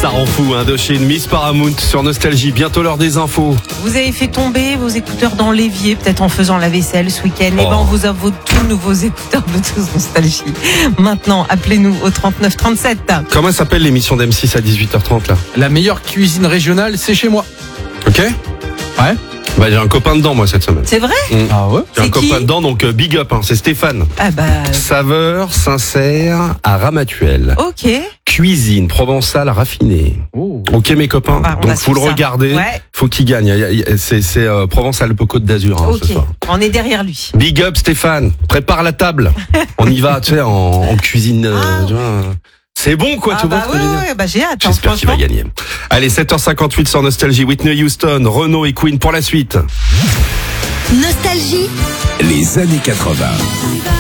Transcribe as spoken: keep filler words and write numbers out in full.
Ça rend fou, hein, de chez Miss Paramount sur Nostalgie. Bientôt l'heure des infos. Vous avez fait tomber vos écouteurs dans l'évier, peut-être en faisant la vaisselle ce week-end. Oh. Et ben on vous a vos tout nouveaux écouteurs de tous Nostalgie. Maintenant, appelez-nous au trente-neuf trente-sept. Comment s'appelle l'émission d'M six à dix-huit heures trente là? La meilleure cuisine régionale, c'est chez moi. Ok. Ouais. Bah, j'ai un copain dedans, moi, cette semaine. C'est vrai? Mmh. Ah ouais? J'ai c'est un qui copain dedans, donc euh, big up, hein, c'est Stéphane. Ah bah. Saveur sincère à Ramatuelle. Ok. Cuisine provençale raffinée. Oh. Ok, mes copains. Bah, donc, faut le ça. regarder. Ouais. Faut qu'il gagne. Il y a- il y a- C'est, c'est euh, Provence-Alpes-Côte d'Azur, hein, Ok. ce soir. On est derrière lui. Big up, Stéphane. Prépare la table. On y va, tu sais, en, en cuisine. euh, Ah. tu vois. C'est bon, quoi, Ah tu vois bah ce que je veux ouais, dire. ouais, bah j'ai hâte. hein, J'espère qu'il va franchement. gagner. Allez, sept heures cinquante-huit sur Nostalgie. Whitney Houston, Renaud et Queen pour la suite. Nostalgie. Les années quatre-vingts.